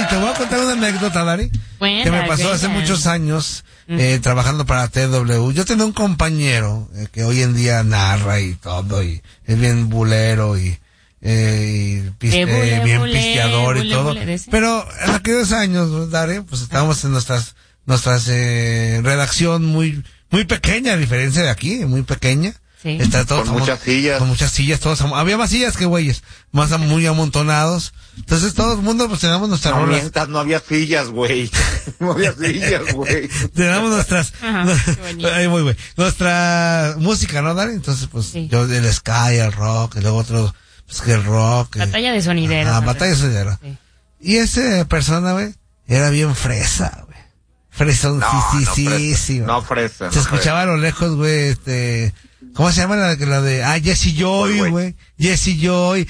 te voy a contar una anécdota, Dari, que me pasó hace muchos años, trabajando para TW. Yo tenía un compañero que hoy en día narra y todo, y es bien bulero y bien pisteador y todo. Pero en aquellos años, Dari, pues estábamos en nuestras redacción muy pequeña, a diferencia de aquí, muy pequeña. Sí. Con muchas sillas, todos, había más sillas que güeyes, más muy amontonados. Entonces todo el mundo pues teníamos nuestras rolas. No había sillas, güey. No había sillas, güey. Teníamos nuestras, nuestra música, ¿no, Dari? Entonces pues yo el ska, el rock, y luego otro, pues que el rock. Batalla de sonideros. Batalla de sonideros. Sí. Y esa persona, güey, era bien fresa, güey. Fresón, sí. No fresa. Se escuchaba a lo lejos, güey, ¿cómo se llama la de Jesse Joy, güey? Jesse Joy.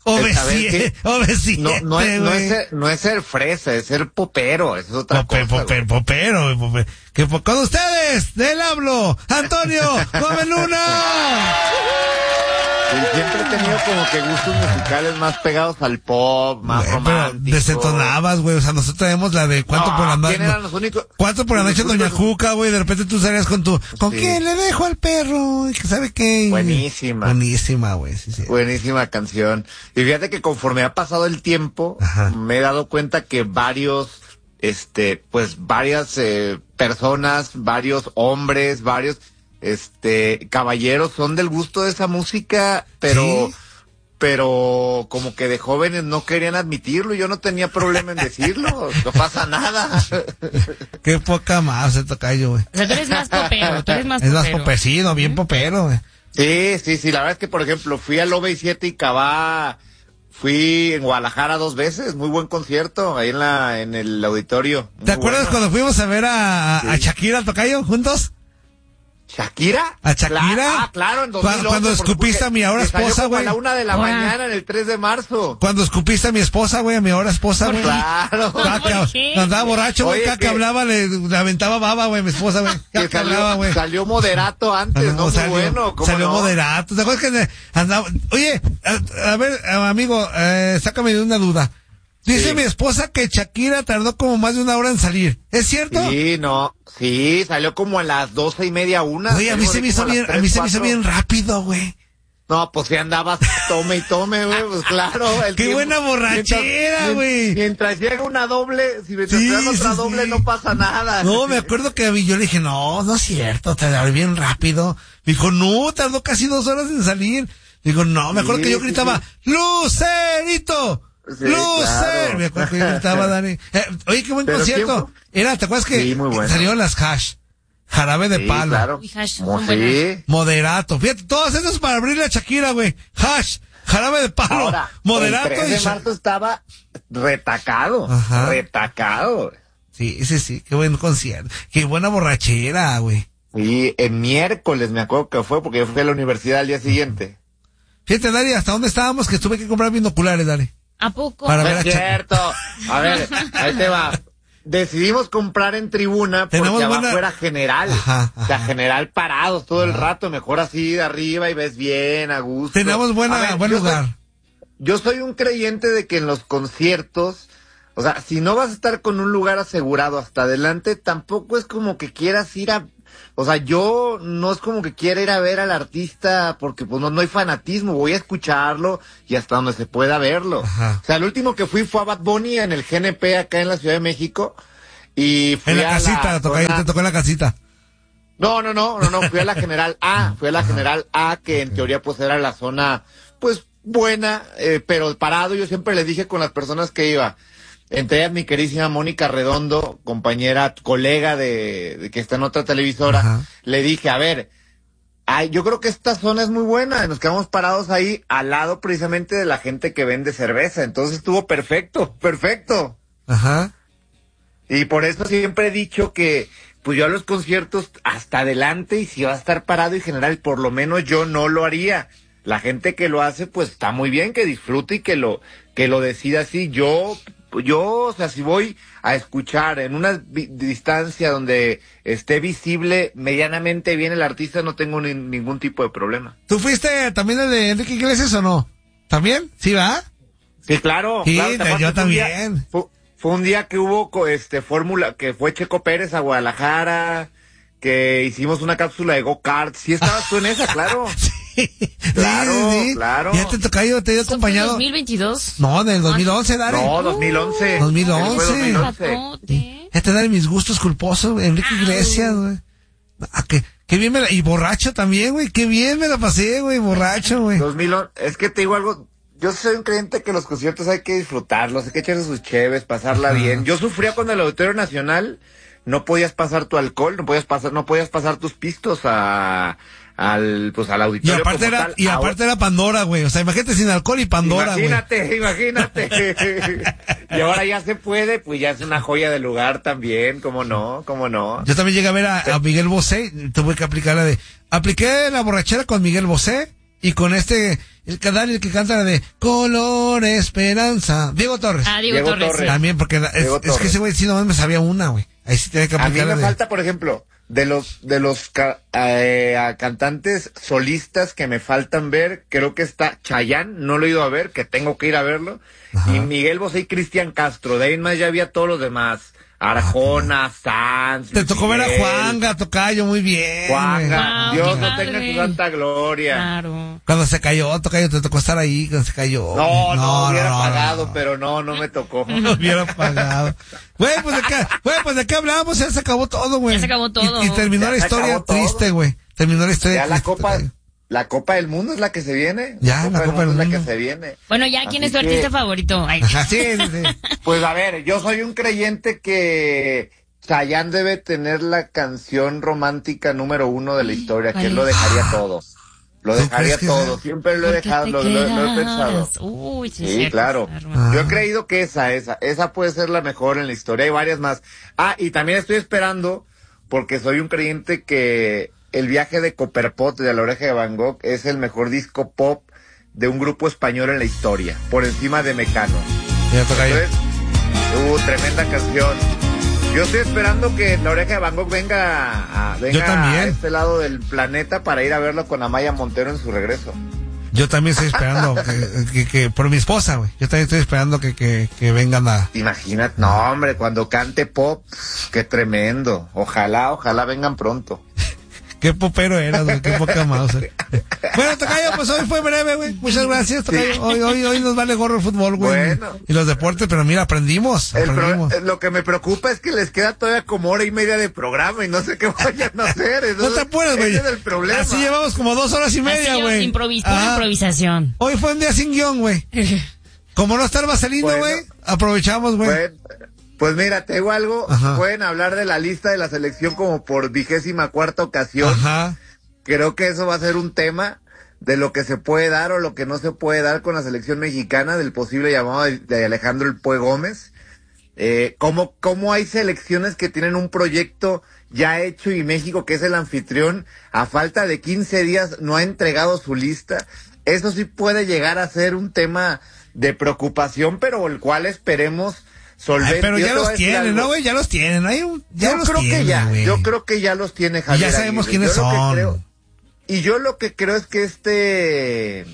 OV7, no es ser fresa, es ser popero, es otra cosa. Popero. Que con ustedes, del hablo, Antonio Gómez Luna. Siempre he tenido como que gustos musicales más pegados al pop, más románticos. Pero desentonabas, güey, o sea, nosotros tenemos la de ¿cuánto por la noche? ¿Quién eran los únicos? ¿Cuánto por la noche Doña Juca, güey? De repente tú salías con quién le dejo al perro, y que sabe qué. Buenísima, güey, sí. Buenísima canción. Y fíjate que conforme ha pasado el tiempo, me he dado cuenta que varias personas, varios hombres, caballeros son del gusto de esa música, pero como que de jóvenes no querían admitirlo, y yo no tenía problema en decirlo, no pasa nada. Qué poca más se toca yo, güey. O sea, tú eres más popero, Es más popecino, bien popero, güey. Sí, la verdad es que, por ejemplo, fui al OV7 y Cabá, fui en Guadalajara 2 veces, muy buen concierto, ahí en el auditorio. ¿Te acuerdas cuando fuimos a ver a Shakira, tocayo, juntos? ¿Shakira? ¿A Shakira? Claro, en 2011. Cuando escupiste a mi ahora esposa, güey. A la 1 de la mañana, en el 3 de marzo. Cuando escupiste a mi esposa, güey, a mi ahora esposa, güey. Claro. Andaba borracho, güey, que hablaba, le aventaba baba, güey, mi esposa, güey. Que hablaba, güey. Salió Moderato antes, ¿no? Muy bueno. Salió Moderato. ¿Te acuerdas que andaba? Oye, a ver, amigo, sácame de una duda. Dice mi esposa que Shakira tardó como más de 1 hora en salir. ¿Es cierto? Sí, salió como a las 12:30, 1. Oye, a mí se me hizo bien rápido, güey. No, pues si andabas tome y tome, güey, pues claro. ¡Qué buena borrachera, güey! Mientras llega una doble, si mientras llega otra doble no pasa nada. No, me acuerdo que yo le dije, no es cierto, tardó bien rápido. Me dijo, no, tardó casi 2 horas en salir. Digo, no, me acuerdo que yo gritaba, ¡Lucerito! Sí, ¡Lucer! Me acuerdo que yo gritaba, Dani. Oye, qué buen concierto. ¿Te acuerdas que salieron las Hash? Jarabe de palo. Claro. Moderato. Fíjate, todos esos para abrirle a Shakira, güey. Hash, Jarabe de palo. Ahora, Moderato. El 3 de marzo estaba retacado. Retacado. Sí. Qué buen concierto. Qué buena borrachera, güey. Sí, el miércoles me acuerdo que fue, porque yo fui a la universidad al día siguiente. Fíjate, Dari, ¿hasta dónde estábamos? Que tuve que comprar binoculares, Dari. ¿A poco? No es cierto. A ver, ahí te va. Decidimos comprar en tribuna porque abajo era general. O sea, general parados todo el rato. Mejor así de arriba y ves bien, a gusto. Tenemos buen lugar. Yo soy un creyente de que en los conciertos, o sea, si no vas a estar con un lugar asegurado hasta adelante, tampoco es como que quieras ir a... O sea, yo no es como que quiera ir a ver al artista porque pues no hay fanatismo, voy a escucharlo y hasta donde se pueda verlo. Ajá. O sea, el último que fui fue a Bad Bunny en el GNP acá en la Ciudad de México y fui en la casita, te tocó en la casita. No, fui a la General A, que en teoría pues era la zona pues buena, pero parado. Yo siempre le dije con las personas que iba, entre ellas mi queridísima Mónica Redondo, compañera, colega de que está en otra televisora, le dije, a ver, yo creo que esta zona es muy buena, nos quedamos parados ahí al lado precisamente de la gente que vende cerveza, entonces estuvo perfecto. Ajá. Y por eso siempre he dicho que pues yo a los conciertos hasta adelante, y si va a estar parado y general, por lo menos yo no lo haría. La gente que lo hace pues está muy bien, que disfrute y que lo decida así. Yo, o sea, si voy a escuchar en una distancia donde esté visible medianamente bien el artista, no tengo ningún tipo de problema. ¿Tú fuiste también el de Enrique Iglesias o no? ¿También? ¿Sí, va? Sí, claro. Sí, claro, yo también. fue un día que hubo fórmula, que fue Checo Pérez a Guadalajara, que hicimos una cápsula de go-kart. Sí estabas tú en esa, claro. Sí, claro. Ya te tocayo, te he acompañado. ¿2022? No, del 2011, Dari. No, 2011. 2011. Ya te dan mis gustos culposos, Enrique Iglesias, güey. Qué bien y borracho también, güey. Qué bien me la pasé, güey, borracho, güey. 2011, es que te digo algo. Yo soy un creyente que los conciertos hay que disfrutarlos, hay que echarse sus cheves, pasarla bien. Yo sufría cuando el Auditorio Nacional no podías pasar tu alcohol, no podías pasar tus pistos al auditorio. Y aparte era Pandora, güey. O sea, imagínate sin alcohol y Pandora, güey. Imagínate. Y ahora ya se puede, pues ya es una joya del lugar también, ¿cómo no? Yo también llegué a ver a Miguel Bosé, tuve que apliqué la borrachera con Miguel Bosé y con el que canta la de Color Esperanza, Diego Torres. Diego Torres. Sí. También, porque es que ese güey sí nomás me sabía una, güey. Ahí sí tenía que aplicar. A mí me falta, por ejemplo, de los cantantes solistas que me faltan ver, creo que está Chayanne, no lo he ido a ver, que tengo que ir a verlo. Ajá. Y Miguel Bosé y Cristian Castro, de ahí más ya había todos los demás. Arjona, Sanz. Te tocó ver a Juanga, tocayo, muy bien. Juanga, Dios lo tenga en su santa gloria. Claro. Cuando se cayó, tocayo, te tocó estar ahí, cuando se cayó. No hubiera pagado, pero no me tocó. No hubiera pagado. Güey, pues de qué hablamos, ya se acabó todo, güey. Ya se acabó todo. Y terminó la historia triste, güey. Terminó la historia triste. La Copa del Mundo es la que se viene. Ya, la Copa del Mundo es la que se viene. Bueno, ya, ¿quién es tu artista favorito? Ay. Sí. Pues a ver, yo soy un creyente que Chayanne debe tener la canción romántica número 1 de la historia, que él lo dejaría todo. Lo dejaría todo. Siempre lo he dejado, lo he pensado. Uy, sí, claro. Yo he creído que esa puede ser la mejor en la historia. Hay varias más. Y también estoy esperando, porque soy un creyente que El viaje de Copperpot de La Oreja de Van Gogh es el mejor disco pop de un grupo español en la historia, por encima de Mecano. Entonces, tremenda canción. Yo estoy esperando que La Oreja de Van Gogh venga a este lado del planeta para ir a verlo con Amaya Montero en su regreso. Yo también estoy esperando que por mi esposa, güey. Yo también estoy esperando que vengan a... Imagínate, no, hombre, cuando cante pop, qué tremendo. Ojalá vengan pronto. Qué popero eras, güey, qué poca mouse. Bueno, tocayo, pues hoy fue breve, güey. Muchas gracias, tocayo. Sí. Hoy nos vale gorro el fútbol, güey. Bueno. Y los deportes, pero mira, aprendimos. Lo que me preocupa es que les queda todavía como 1:30 de programa y no sé qué vayan a hacer. No te apures, güey. Ese es el problema. Así llevamos como 2 horas y media, güey. Improvisación. Hoy fue un día sin guión, güey. Como no está el vaselino, güey, aprovechamos, güey. Pues mira, te digo algo, pueden hablar de la lista de la selección como por 24ª ocasión. Ajá. Creo que eso va a ser un tema de lo que se puede dar o lo que no se puede dar con la selección mexicana, del posible llamado de Alejandro El Pue Gómez. Cómo hay selecciones que tienen un proyecto ya hecho y México, que es el anfitrión, a falta de 15 días no ha entregado su lista. Eso sí puede llegar a ser un tema de preocupación, pero el cual esperemos solvente. Pero ya los tienen, ¿no, güey? Ya los tienen. Yo creo que ya los tiene Javier. Y ya sabemos quiénes son. Y yo lo que creo es que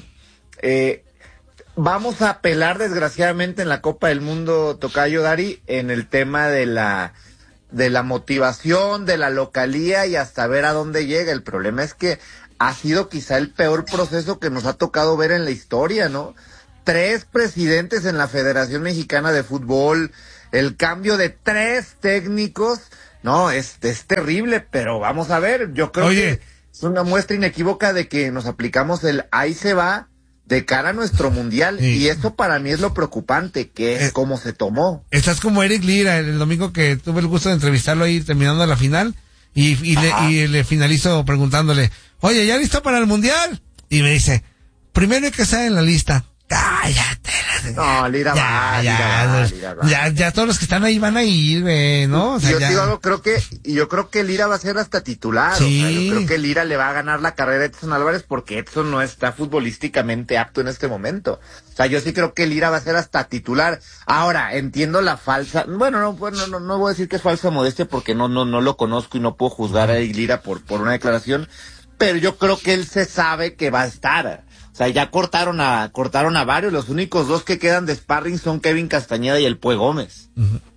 vamos a apelar desgraciadamente en la Copa del Mundo, tocayo Dari, en el tema de la motivación, de la localía y hasta ver a dónde llega. El problema es que ha sido quizá el peor proceso que nos ha tocado ver en la historia, ¿no? 3 presidentes en la Federación Mexicana de Fútbol, el cambio de 3 técnicos, no, es terrible, pero vamos a ver, yo creo que es una muestra inequívoca de que nos aplicamos el ahí se va de cara a nuestro mundial, y eso para mí es lo preocupante, que es cómo se tomó. Estás como Eric Lira, el domingo que tuve el gusto de entrevistarlo ahí terminando la final, y le finalizo preguntándole, oye, ¿ya listo para el mundial? Y me dice, primero hay que estar en la lista. Cállate. No, Lira va. Ya todos los que están ahí van a ir, güey, ¿no? O sea, yo creo que Lira va a ser hasta titular. Sí. O sea, yo creo que Lira le va a ganar la carrera a Edson Álvarez porque Edson no está futbolísticamente apto en este momento. O sea, yo sí creo que Lira va a ser hasta titular. Ahora, entiendo la falsa, no voy a decir que es falsa modestia porque no lo conozco y no puedo juzgar a Lira por una declaración, pero yo creo que él se sabe que va a estar. O sea, ya cortaron a varios, los únicos 2 que quedan de sparring son Kevin Castañeda y El Pue Gómez.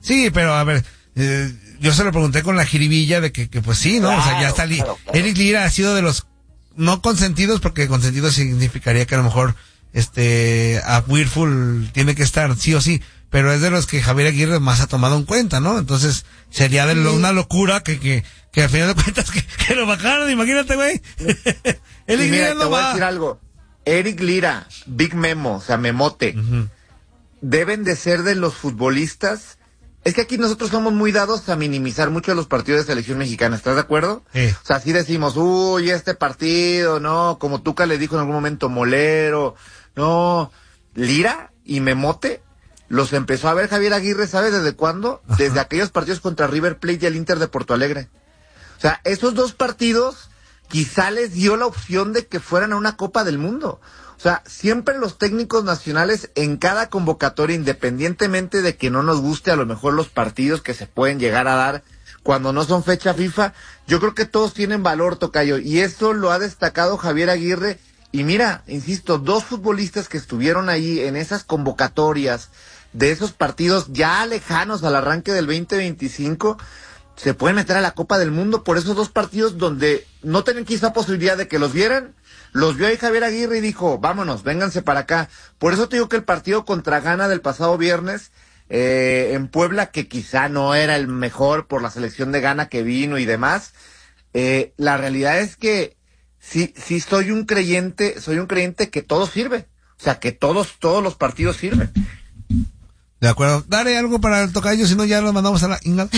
Sí, pero a ver, yo se lo pregunté con la jiribilla de que pues sí, ¿no? Claro, o sea, ya está claro. Eric Lira ha sido de los no consentidos, porque consentidos significaría que a lo mejor a Whirlpool tiene que estar sí o sí, pero es de los que Javier Aguirre más ha tomado en cuenta, ¿no? Entonces sería una locura que al final de cuentas que lo bajaran, imagínate, güey. Eric Lira no va. Te voy a decir algo. Eric Lira, Big Memo, o sea, Memote, deben de ser de los futbolistas. Es que aquí nosotros somos muy dados a minimizar mucho los partidos de selección mexicana, ¿estás de acuerdo? Sí. O sea, así decimos, uy, este partido, no, como Tuca le dijo en algún momento, molero, no. Lira y Memote los empezó a ver Javier Aguirre, ¿sabes desde cuándo? Ajá. Desde aquellos partidos contra River Plate y el Inter de Porto Alegre. O sea, esos dos partidos quizá les dio la opción de que fueran a una Copa del Mundo. O sea, siempre los técnicos nacionales en cada convocatoria, independientemente de que no nos guste a lo mejor los partidos que se pueden llegar a dar cuando no son fecha FIFA, yo creo que todos tienen valor, tocayo, y eso lo ha destacado Javier Aguirre. Y mira, insisto, dos futbolistas que estuvieron ahí en esas convocatorias de esos partidos ya lejanos al arranque del 2025, se pueden meter a la Copa del Mundo por esos dos partidos donde no tenían quizá posibilidad de que los vieran. Los vio ahí Javier Aguirre y dijo, vámonos, vénganse para acá. Por eso te digo que el partido contra Ghana del pasado viernes en Puebla, que quizá no era el mejor por la selección de Ghana que vino y demás, la realidad es que sí soy un creyente que todo sirve. O sea, que todos los partidos sirven. De acuerdo. Dale algo para el tocayo, si no ya lo mandamos a la Inga.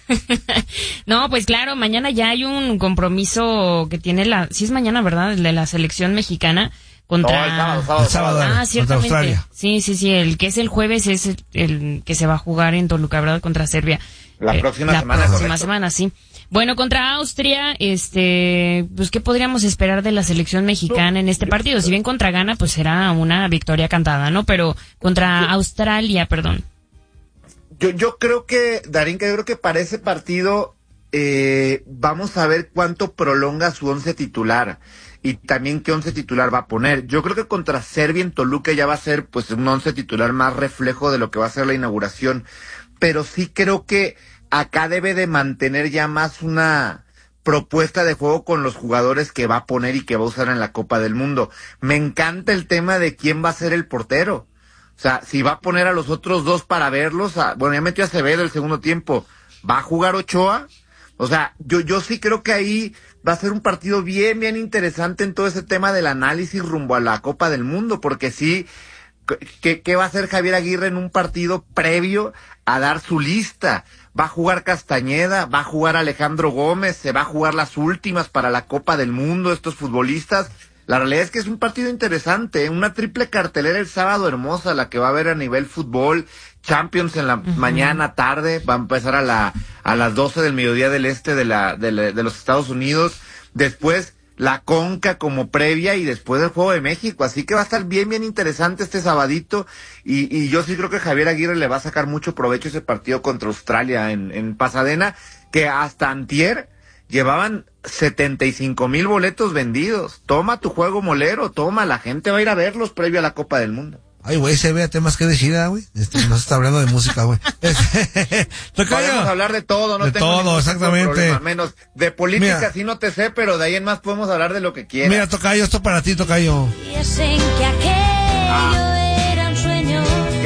No, pues claro, mañana ya hay un compromiso que tiene sí es mañana, ¿verdad? El de la selección mexicana contra... El sábado. Ah, ciertamente. Sí, el que es el jueves es el que se va a jugar en Toluca, ¿verdad? Contra Serbia. La próxima semana, sí. Bueno, contra Austria, pues ¿qué podríamos esperar de la selección mexicana en este partido? Si bien contra Ghana, pues será una victoria cantada, ¿no? Pero contra Australia, perdón. Yo creo que, Darín, yo creo que para ese partido vamos a ver cuánto prolonga su 11 titular y también qué 11 titular va a poner. Yo creo que contra Serbia en Toluca ya va a ser pues un 11 titular más reflejo de lo que va a ser la inauguración, pero sí creo que acá debe de mantener ya más una propuesta de juego con los jugadores que va a poner y que va a usar en la Copa del Mundo. Me encanta el tema de quién va a ser el portero. O sea, si va a poner a los otros dos para verlos, bueno, ya metió a Acevedo el segundo tiempo, ¿va a jugar Ochoa? O sea, yo sí creo que ahí va a ser un partido bien interesante en todo ese tema del análisis rumbo a la Copa del Mundo, porque sí, ¿qué va a hacer Javier Aguirre en un partido previo a dar su lista? Va a jugar Castañeda, va a jugar Alejandro Gómez, se va a jugar las últimas para la Copa del Mundo, estos futbolistas. La realidad es que es un partido interesante, una triple cartelera el sábado hermosa, la que va a haber a nivel fútbol, Champions en la mañana, tarde, va a empezar a las 12 del mediodía del este de los Estados Unidos, después la Conca como previa y después el Juego de México, así que va a estar bien interesante este sabadito y yo sí creo que Javier Aguirre le va a sacar mucho provecho a ese partido contra Australia en Pasadena, que hasta antier llevaban 75,000 boletos vendidos. Toma tu juego molero, toma, la gente va a ir a verlos previo a la Copa del Mundo. Ay, güey, se ve a temas que decida, güey. No se está hablando de música, güey. Podemos hablar de todo, no de tengo todo, exactamente. Problema, menos de política. Mira, sí no te sé, pero de ahí en más podemos hablar de lo que quieras. Mira, tocayo, esto para ti, tocayo. Que aquello era un sueño.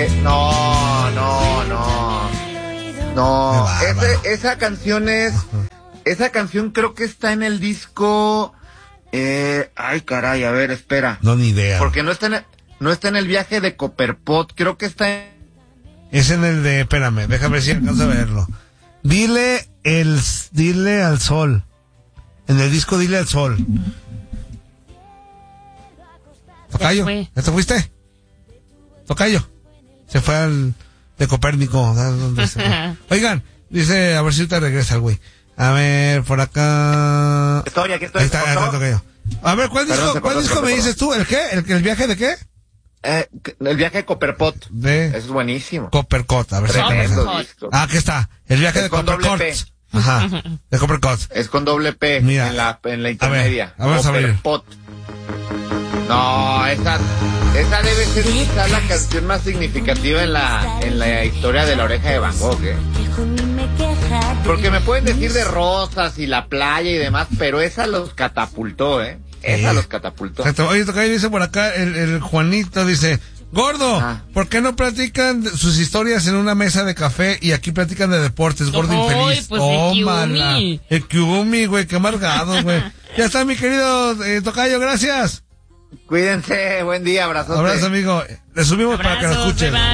No. Esa canción es... Esa canción creo que está en el disco... ay, caray, a ver, espera. No, ni idea. Porque no está en el viaje de Copperpot, creo que está en... Es en el de... Espérame, déjame ver si alcanzo a verlo. Dile al sol. En el disco Dile al sol. Tocayo, ¿ya te fuiste? Tocayo. Se fue de Copérnico. Oigan, dice, a ver si te regresa el güey. A ver, por acá... Aquí estoy. Ahí está Tocayo. A ver, ¿cuál disco me dices tú? ¿El qué? ¿El viaje de qué? El viaje de Copperpot. Eso es buenísimo. Copperpot, a ver si disco. aquí está. El viaje de Copperpot. Ajá. De Copperpot. Es con doble P. Mira, en la intermedia. A ver, Copperpot. No, esa... Esa debe ser quizás la canción más significativa en la historia de La Oreja de Van Gogh, ¿eh? Porque me pueden decir de rosas y la playa y demás, pero esa los catapultó, ¿eh? Esa los catapultó. Oye, Tocayo, dice por acá, el Juanito dice, Gordo, ¿por qué no platican sus historias en una mesa de café y aquí platican de deportes, Gordo infeliz? Pues el Kiumi, güey, qué amargado, güey. Ya está, mi querido Tocayo, gracias. Cuídense, buen día, abrazos. Abrazo, amigo. Le subimos para que lo escuchen.